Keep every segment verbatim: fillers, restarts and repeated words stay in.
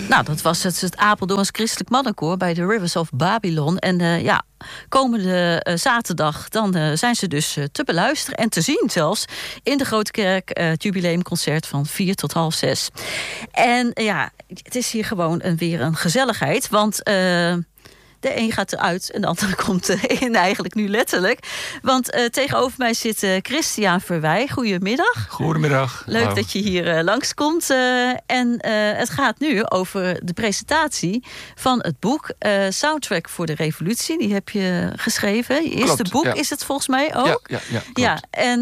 Nou, dat was het, het Apeldoorns Christelijk Mannenkoor bij de Rivers of Babylon. En uh, ja, komende uh, zaterdag dan uh, zijn ze dus uh, te beluisteren en te zien zelfs in de Grote Kerk, uh, het jubileumconcert van vier tot half zes. En uh, ja, het is hier gewoon een, weer een gezelligheid, want Uh, de een gaat eruit en de andere komt in, eigenlijk nu letterlijk. Want uh, tegenover mij zit uh, Christian Verwij. Goedemiddag. Goedemiddag. Leuk Hallo. dat je hier uh, langskomt. Uh, en uh, het gaat nu over de presentatie van het boek uh, Soundtrack voor de Revolutie. Die heb je geschreven. Je eerste Klopt, boek ja. is het volgens mij ook. Ja, ja, ja, klopt. Ja, en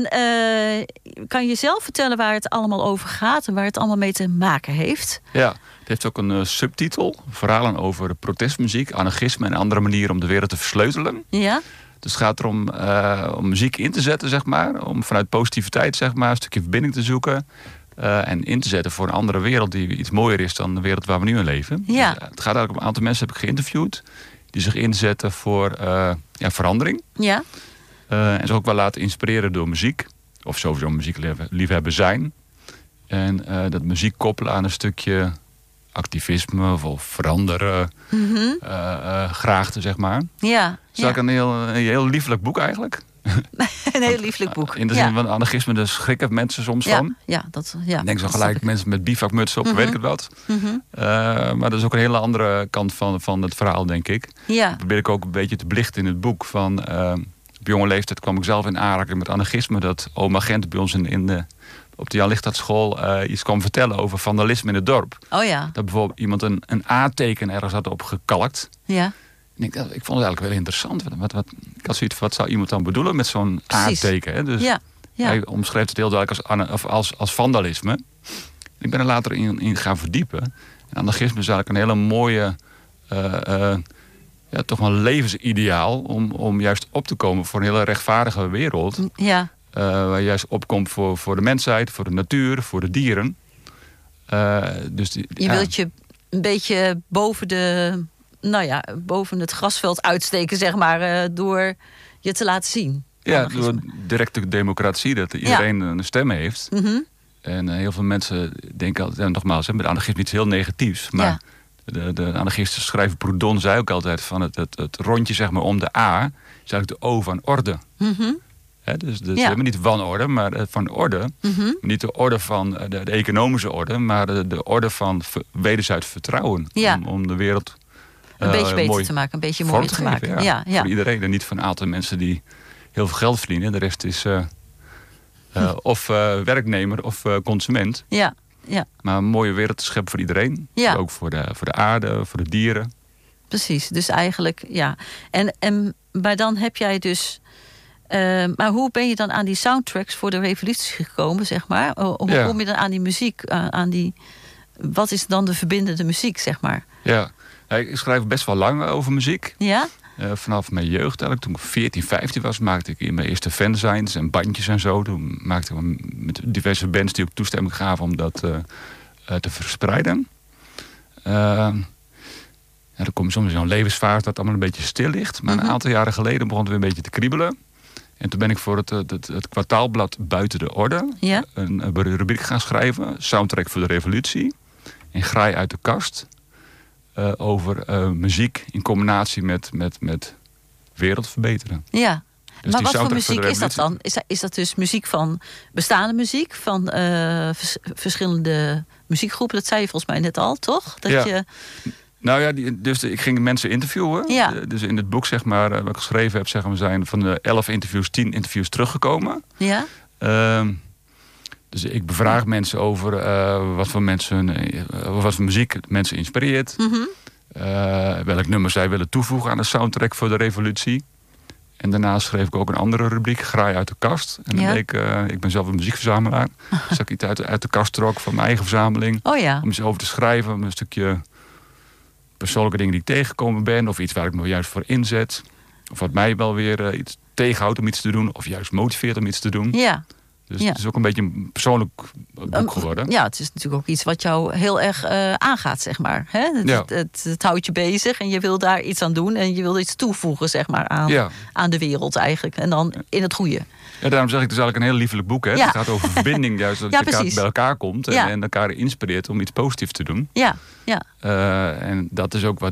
uh, kan je zelf vertellen waar het allemaal over gaat en waar het allemaal mee te maken heeft? Ja. Het heeft ook een uh, subtitel. Verhalen over protestmuziek, anarchisme en andere manieren om de wereld te versleutelen. Ja. Dus het gaat erom uh, om muziek in te zetten, zeg maar. Om vanuit positiviteit, zeg maar, een stukje verbinding te zoeken. Uh, en in te zetten voor een andere wereld die iets mooier is dan de wereld waar we nu in leven. Ja. Dus, uh, het gaat eigenlijk om een aantal mensen heb ik geïnterviewd. Die zich inzetten voor uh, ja, verandering. Ja. Uh, en zich ook wel laten inspireren door muziek. Of sowieso muziekliefhebber zijn. En uh, dat muziek koppelen aan een stukje activisme of veranderen, Mm-hmm. uh, uh, graagte, zeg maar. Ja. Het is eigenlijk een heel, een heel liefelijk boek eigenlijk. Een heel lieflijk boek. In de zin ja. van anarchisme, daar schrikken mensen soms ja. van. Ja, dat, ja, Ik denk zo dat gelijk snap ik. mensen met bivakmutsen op, Mm-hmm. weet ik het wat. Mm-hmm. Uh, maar dat is ook een hele andere kant van, van het verhaal, denk ik. Ja. Dat probeer ik ook een beetje te belichten in het boek. Van, uh, op jonge leeftijd kwam ik zelf in aanraking met anarchisme. Dat oma Gent bij ons in, in de, op de Jan Lichthart-school uh, iets kwam vertellen over vandalisme in het dorp. Oh ja. Dat bijvoorbeeld iemand een, een A-teken ergens had opgekalkt. Ja. En ik, ik vond het eigenlijk wel interessant. Wat, wat, ik had zoiets, wat zou iemand dan bedoelen met zo'n Precies. A-teken? Hè? Dus Ja. Ja. hij omschreef het heel duidelijk als, ana- of als, als vandalisme. Ik ben er later in, in gaan verdiepen. En anarchisme is eigenlijk een hele mooie, uh, uh, ja, toch wel levensideaal om, om juist op te komen voor een hele rechtvaardige wereld. Ja. Uh, waar je juist opkomt voor, voor de mensheid, voor de natuur, voor de dieren. Uh, dus die, Je ja. wilt je een beetje boven de, nou ja, boven het grasveld uitsteken, zeg maar, uh, door je te laten zien. Ja, Anarchisme. door directe democratie, dat iedereen een stem heeft. Mm-hmm. En uh, heel veel mensen denken altijd, en nogmaals, hè, met anarchisme iets heel negatiefs. Maar Ja. de, de anarchisten schrijven Proudhon zei ook altijd van het, het, het rondje zeg maar om de A is eigenlijk de O van orde. Mm-hmm. Hè, dus dat is Ja. helemaal niet wanorde, maar uh, van orde. Mm-hmm. Niet de orde van uh, de, de economische orde, maar de, de orde van ver, wederzijds vertrouwen. Ja. Om, om de wereld Een uh, beetje beter mooi te maken, een beetje vorm mooier te te geven, maken. Ja. Ja, ja. Voor iedereen en niet van een aantal mensen die heel veel geld verdienen. De rest is uh, uh, of uh, werknemer of uh, consument. Ja. Ja. Maar een mooie wereld te scheppen voor iedereen. Ja. Ook voor de, voor de aarde, voor de dieren. Precies, dus eigenlijk, ja. En, en, maar dan heb jij dus. Uh, maar hoe ben je dan aan die soundtracks voor de revolutie gekomen, zeg maar? Hoe Ja. kom je dan aan die muziek? Uh, aan die, wat is dan de verbindende muziek, zeg maar? Ja, ik schrijf best wel lang over muziek. Ja? Uh, vanaf mijn jeugd eigenlijk. Toen ik veertien, vijftien was, maakte ik mijn eerste fanzines en bandjes en zo. Toen maakte ik met diverse bands die ook toestemming gaven om dat uh, uh, te verspreiden. Uh, ja, dan kom je soms in zo'n levensfase dat het allemaal een beetje stil ligt. Maar Mm-hmm. een aantal jaren geleden begon het weer een beetje te kriebelen. En toen ben ik voor het, het, het, het kwartaalblad Buiten de Orde Ja? een, een rubriek gaan schrijven. Soundtrack voor de Revolutie. En Graai uit de kast. Uh, over uh, muziek in combinatie met, met, met wereld verbeteren. Ja. Dus Maar die wat voor soundtrack voor de muziek is dat revolutie. dan? Is dat, is dat dus muziek van bestaande muziek? Van uh, vers, verschillende muziekgroepen? Dat zei je volgens mij net al, toch? Dat Ja. je, Nou ja, die, dus ik ging mensen interviewen. Ja. Uh, dus in het boek, zeg maar, uh, wat ik geschreven heb, zeggen we, zijn van de elf interviews, tien interviews teruggekomen. ja? Uh, dus ik bevraag mensen over uh, wat voor mensen, uh, wat voor muziek mensen inspireert. Mm-hmm. Uh, welk nummer zij willen toevoegen aan de soundtrack voor de revolutie. En daarna schreef ik ook een andere rubriek, Graai uit de kast. En dan Ja. deed ik, uh, ik ben zelf een muziekverzamelaar. Dus ik iets uit de, uit de kast trok van mijn eigen verzameling. Oh ja. Om eens over te schrijven, om een stukje persoonlijke dingen die ik tegengekomen ben. Of iets waar ik me juist voor inzet. Of wat mij wel weer uh, iets tegenhoudt om iets te doen. Of juist motiveert om iets te doen. Ja. Dus ja. het is ook een beetje een persoonlijk boek geworden. Ja, het is natuurlijk ook iets wat jou heel erg uh, aangaat, zeg maar. Hè? Het, ja. het, het, het houdt je bezig en je wil daar iets aan doen. En je wil iets toevoegen, zeg maar, aan, ja. aan de wereld eigenlijk. En dan in het goede. Ja, daarom zeg ik, het is eigenlijk een heel liefelijk boek. Hè? Ja. Het gaat over verbinding, juist dat ja, je elkaar bij elkaar komt. En, ja. en elkaar inspireert om iets positiefs te doen. Ja, ja. Uh, en dat is ook wat